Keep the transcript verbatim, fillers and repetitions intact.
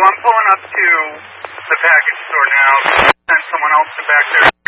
I'm pulling up to the package store now. Send someone else to back there.